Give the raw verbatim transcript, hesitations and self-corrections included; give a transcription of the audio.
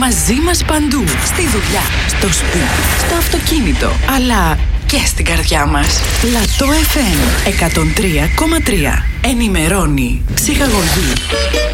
Μαζί μας παντού. Στη δουλειά, στο σπίτι, στο αυτοκίνητο, αλλά και στην καρδιά μας. Λατό εφ εμ εκατόν τρία κόμμα τρία. Ενημερώνει, ψυχαγωγεί.